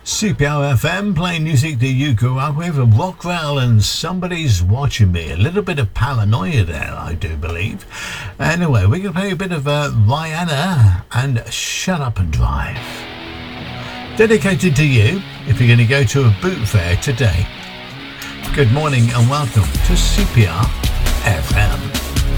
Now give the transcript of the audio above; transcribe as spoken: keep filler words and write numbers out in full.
C P R F M, playing music that you grew up with, a rock growl and Somebody's Watching Me. A little bit of paranoia there, I do believe. Anyway, we're going to play a bit of uh, Rihanna and Shut Up and Drive. Dedicated to you if you're going to go to a boot fair today. Good morning and welcome to C P R F M.